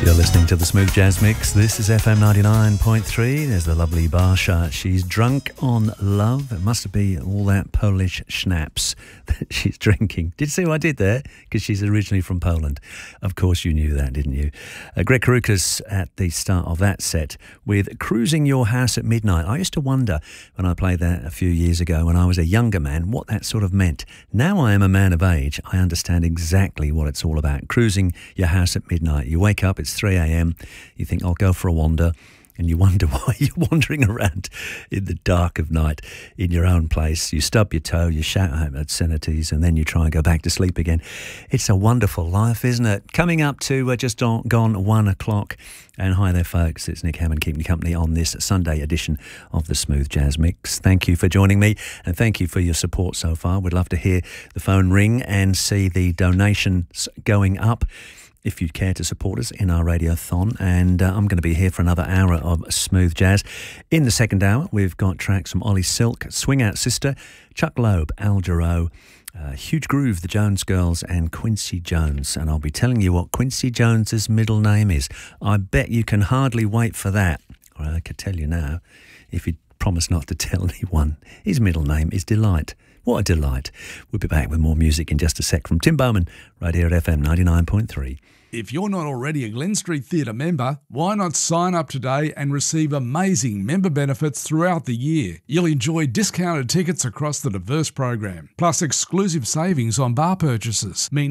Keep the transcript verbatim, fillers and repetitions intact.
You're listening to the Smooth Jazz Mix. This is F M ninety-nine point three. There's the lovely Barsha. She's drunk on love. It must be all that Polish schnapps that she's drinking. Did you see what I did there? Because she's originally from Poland. Of course you knew that, didn't you? Uh, Greg Karukas at the start of that set with Cruising Your House at Midnight. I used to wonder when I played that a few years ago when I was a younger man what that sort of meant. Now I am a man of age. I understand exactly what it's all about. Cruising your house at midnight. You wake up, it's three a.m. You think, I'll go for a wander, and you wonder why you're wandering around in the dark of night in your own place. You stub your toe, you shout at obscenities, and then you try and go back to sleep again. It's a wonderful life, isn't it? Coming up to uh, just on, gone one o'clock. And hi there, folks. It's Nick Hammond keeping you company on this Sunday edition of the Smooth Jazz Mix. Thank you for joining me, and thank you for your support so far. We'd love to hear the phone ring and see the donations going up, if you'd care to support us in our radiothon. And uh, I'm going to be here for another hour of smooth jazz. In the second hour, we've got tracks from Ollie Silk, Swing Out Sister, Chuck Loeb, Al Jarreau, uh, Huge Groove, the Jones Girls, and Quincy Jones. And I'll be telling you what Quincy Jones's middle name is. I bet you can hardly wait for that. Well, I could tell you now, if you'd promise not to tell anyone. His middle name is Delight. What a delight. We'll be back with more music in just a sec from Tim Bowman, right here at F M ninety-nine point three. If you're not already a Glen Street Theatre member, why not sign up today and receive amazing member benefits throughout the year? You'll enjoy discounted tickets across the diverse program, plus exclusive savings on bar purchases, meaning